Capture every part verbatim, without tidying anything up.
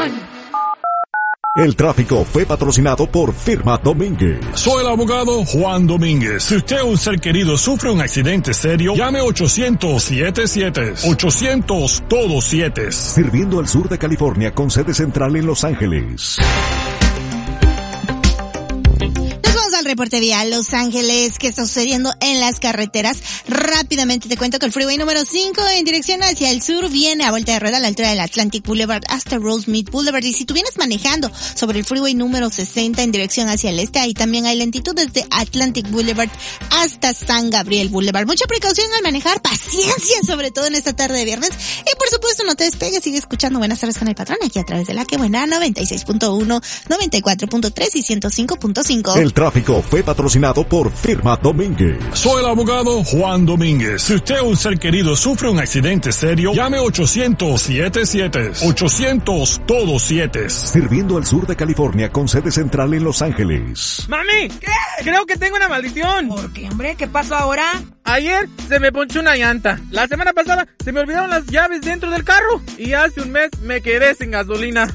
¡Atención! El tráfico fue patrocinado por Firma Domínguez. Soy el abogado Juan Domínguez. Si usted o un ser querido sufre un accidente serio, llame ochocientos siete siete. ochocientos todo siete. Sirviendo al sur de California con sede central en Los Ángeles. Al reporte vial Los Ángeles, ¿qué está sucediendo en las carreteras? Rápidamente te cuento que el freeway número cinco en dirección hacia el sur viene a vuelta de rueda a la altura del Atlantic Boulevard hasta Rosemead Boulevard, y si tú vienes manejando sobre el freeway número sesenta en dirección hacia el este, ahí también hay lentitud desde Atlantic Boulevard hasta San Gabriel Boulevard. Mucha precaución al manejar, paciencia sobre todo en esta tarde de viernes, y por supuesto no te despegues, sigue escuchando Buenas Tardes con el Patrón aquí a través de La Que Buena noventa y seis punto uno, noventa y cuatro punto tres y ciento cinco punto cinco. El tráfico fue patrocinado por Firma Domínguez. Soy el abogado Juan Domínguez. Si usted o un ser querido sufre un accidente serio, llame ochocientos siete siete. ochocientos todo siete. Sirviendo al sur de California con sede central en Los Ángeles. ¡Mami! ¿Qué? Creo que tengo una maldición. ¿Por qué, hombre? ¿Qué pasó ahora? Ayer se me ponchó una llanta. La semana pasada se me olvidaron las llaves dentro del carro. Y hace un mes me quedé sin gasolina.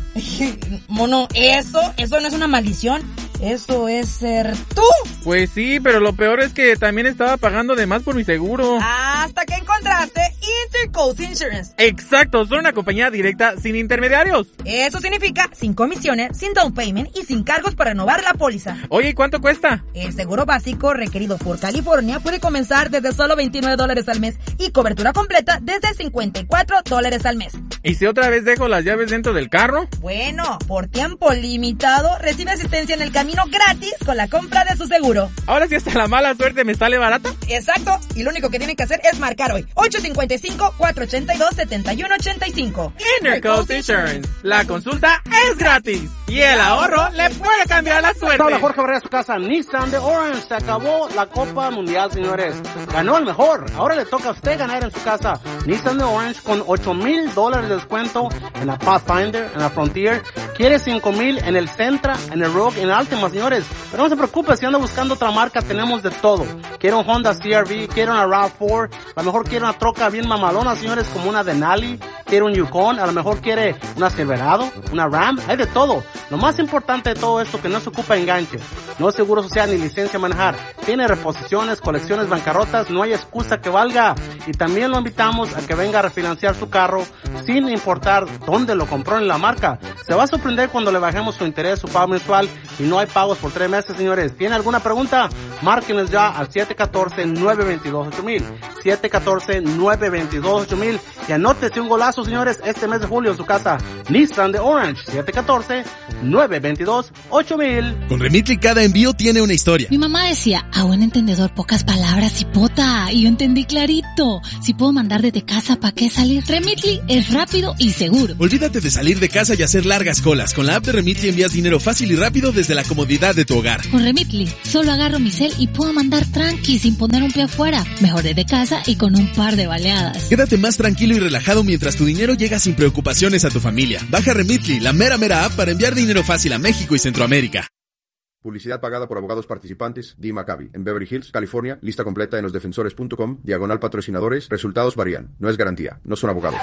Mono, eso, eso no es una maldición. Eso es ser tú. Pues sí, pero lo peor es que también estaba pagando de más por mi seguro. Hasta que encontraste Intercoast Insurance. Exacto, son una compañía directa sin intermediarios. Eso significa sin comisiones, sin down payment y sin cargos para renovar la póliza. Oye, ¿y cuánto cuesta? El seguro básico requerido por California puede comenzar desde solo veintinueve dólares al mes y cobertura completa desde cincuenta y cuatro dólares al mes. ¿Y si otra vez dejo las llaves dentro del carro? Bueno, por tiempo limitado recibe asistencia en el camino gratis con la compra de su seguro. Ahora sí hasta la mala suerte me sale barata. Exacto, y lo único que tienen que hacer es marcar hoy ocho cinco cinco, cuatro ocho dos, siete uno ocho cinco. Intercoast Insurance, la consulta es gratis y el ahorro le puede cambiar la suerte. Hola, Jorge Barrera, su casa Nissan de Orange. Se acabó la Copa Mundial, señores. Ganó el mejor. Ahora le toca a usted ganar en su casa. Nissan de Orange con ocho mil dólares de descuento en la Pathfinder, en la Frontier. Quiere cinco mil en el Sentra, en el Rogue, en el Altima, señores. Pero no se preocupe, si anda buscando otra marca, tenemos de todo. Quiere un Honda C R V, quiere una RAV cuatro, a lo mejor quiere una troca bien mamalona, señores, como una Denali, quiere un Yukon, a lo mejor quiere una Silverado, una Ram, hay de todo. Lo más importante de todo esto, que no se ocupa enganche, no es seguro social ni licencia a manejar, tiene reposiciones, colecciones, bancarrotas, no hay excusa que valga. Y también lo invitamos a que venga a refinanciar su carro sin importar dónde lo compró en la marca. Se va a sorprender cuando le bajemos su interés, su pago mensual, y no hay pagos por tres meses, señores. ¿Tiene alguna pregunta? Márquenos ya al siete uno cuatro, nueve dos dos, ocho mil, siete uno cuatro, nueve dos dos, ocho mil, y anótese un golazo, señores, este mes de julio en su casa. Nissan de Orange, siete uno cuatro, nueve dos dos, ocho mil. Con Remitly cada envío tiene una historia. Mi mamá decía, a buen entendedor pocas palabras, hipota, y yo entendí clarito. Si puedo mandar desde casa, ¿para qué salir? Remitly es rápido y seguro. Olvídate de salir de casa y hacer largas colas. Con la app de Remitly envías dinero fácil y rápido desde la comodidad de tu hogar. Con Remitly, solo agarro mi cel y puedo mandar tranqui sin poner un pie afuera. Mejor desde casa y con un par de baleadas. Quédate más tranquilo y relajado mientras tu dinero llega sin preocupaciones a tu familia. Baja Remitly, la mera mera app para enviar dinero fácil a México y Centroamérica. Publicidad pagada por abogados participantes. D. Maccabi. En Beverly Hills, California. Lista completa en losdefensores punto com. Diagonal patrocinadores. Resultados varían. No es garantía. No son abogados.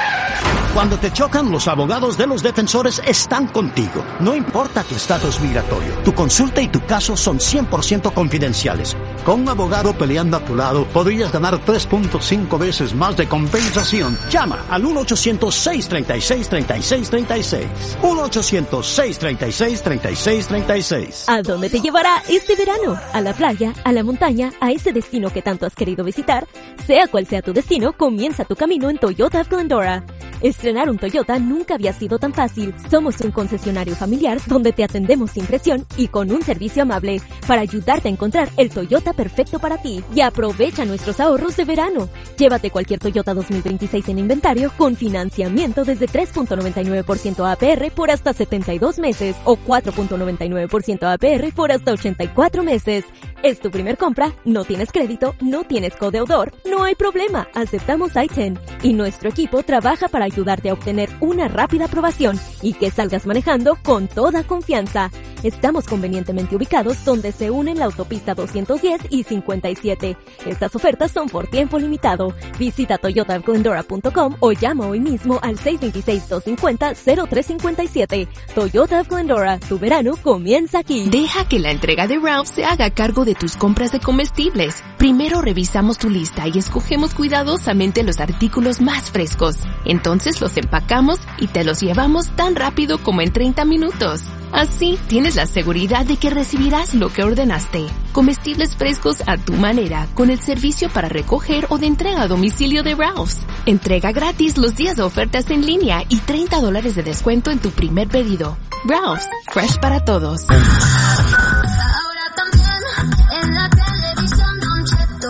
Cuando te chocan, los abogados de Los Defensores están contigo. No importa tu estatus migratorio, tu consulta y tu caso son cien por ciento confidenciales. Con un abogado peleando a tu lado, podrías ganar tres punto cinco veces más de compensación. Llama al uno ochocientos, seis tres seis, tres seis tres seis. uno ochocientos, seis tres seis, tres seis tres seis. ¿A dónde te llevará este verano? ¿A la playa? ¿A la montaña? ¿A ese destino que tanto has querido visitar? Sea cual sea tu destino, comienza tu camino en Toyota of Glendora. Estrenar un Toyota nunca había sido tan fácil. Somos un concesionario familiar donde te atendemos sin presión y con un servicio amable para ayudarte a encontrar el Toyota perfecto para ti. Y aprovecha nuestros ahorros de verano. Llévate cualquier Toyota dos mil veintiséis en inventario con financiamiento desde tres punto noventa y nueve por ciento A P R por hasta setenta y dos meses o cuatro punto noventa y nueve por ciento A P R por hasta ochenta y cuatro meses. ¿Es tu primer compra? ¿No tienes crédito? ¿No tienes codeudor? No hay problema, aceptamos I diez y nuestro equipo trabaja para ayudarte a obtener una rápida aprobación y que salgas manejando con toda confianza. Estamos convenientemente ubicados donde se unen la autopista doscientos diez y cincuenta y siete. Estas ofertas son por tiempo limitado. Visita toyota glendora punto com o llama hoy mismo al seis dos seis, dos cinco cero, cero tres cinco siete. Toyota of Glendora, tu verano comienza aquí. Deja que la entrega de Ralph se haga cargo de tus compras de comestibles. Primero revisamos tu lista y escogemos cuidadosamente los artículos más frescos. Entonces los empacamos y te los llevamos tan rápido como en treinta minutos. Así tienes la seguridad de que recibirás lo que ordenaste. Comestibles frescos a tu manera, con el servicio para recoger o de entrega a domicilio de Ralph's. Entrega gratis los días de ofertas en línea y treinta dólares de descuento en tu primer pedido. Ralph's, fresh para todos. Ahora también en la televisión Don Cheto.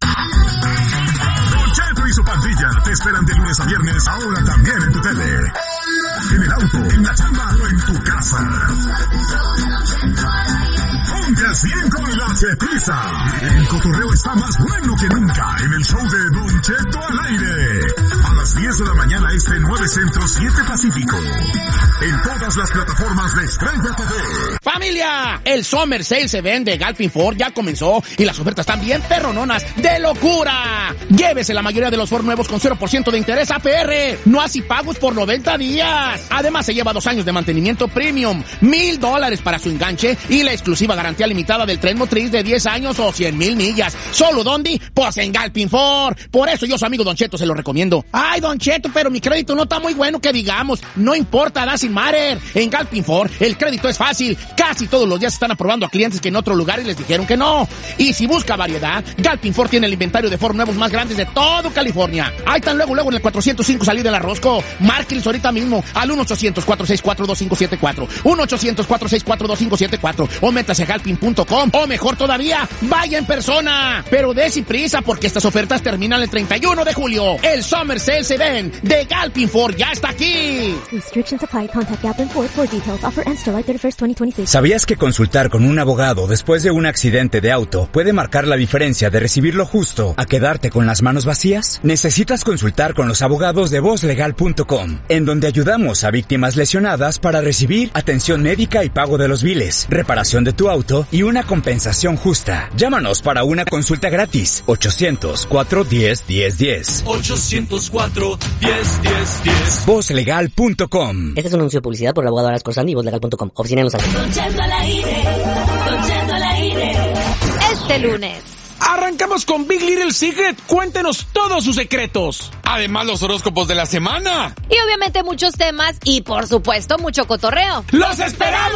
Don Cheto y su pandilla te esperan de lunes a viernes, ahora también en tu tele. En el auto, en la chamba o en tu casa. Ponte al cien con la Chetiza. El cotorreo está más bueno que nunca en el show de Don Cheto al aire. A las diez de la mañana este, nueve Centro, siete Pacífico. En todas las plataformas de Estrella T V. ¡Familia! El Summer Sale se vende Galpin Ford ya comenzó y las ofertas están bien perrononas de locura. Llévese la mayoría de los Ford nuevos con cero por ciento de interés A P R. No así pagos por noventa días. Además se lleva dos años de mantenimiento premium, mil dólares para su enganche y la exclusiva garantía limitada del tren motriz de diez años o cien mil millas. ¿Solo dónde? Pues en Galpin Ford. Por eso yo, su amigo Don Cheto, se lo recomiendo. Ay, Don Cheto, pero mi crédito no está muy bueno que digamos. No importa, doesn't matter. En Galpin Ford el crédito es fácil. Casi todos los días están aprobando a clientes que en otro lugar y les dijeron que no. Y si busca variedad, Galpin Ford tiene el inventario de Ford nuevos más grandes de todo California. Ahí están luego, luego en el cuatrocientos cinco salida de la Rosco. Márquenles ahorita mismo al uno ochocientos, cuatro seis cuatro, dos cinco siete cuatro. uno ochocientos, cuatro seis cuatro, dos cinco siete cuatro. O métase a galpin punto com. O mejor todavía, vaya en persona. Pero dése prisa porque estas ofertas terminan el treinta y uno de julio. El Summer Sale se ven de Galpin Ford ya está aquí. Restrictions apply. Contact Galpin Ford for details. Offer ends July thirty-first, twenty twenty-six. ¿Sabías que consultar con un abogado después de un accidente de auto puede marcar la diferencia de recibir lo justo a quedarte con las manos vacías? Necesitas consultar con los abogados de voz legal punto com, en donde ayudamos a víctimas lesionadas para recibir atención médica y pago de los biles, reparación de tu auto y una compensación justa. Llámanos para una consulta gratis. ochocientos, cuatro diez, diez diez. ochocientos cuatro, diez, diez, diez. voz legal punto com. Este es un anuncio de publicidad por el abogado Aras Corsandi y voz legal punto com. Oficina en Los Ángeles. Don Cheto al aire, Don Cheto al aire. Este lunes. Arrancamos con Big Little Secret. Cuéntenos todos sus secretos. Además, los horóscopos de la semana. Y obviamente muchos temas y, por supuesto, mucho cotorreo. ¡Los esperamos!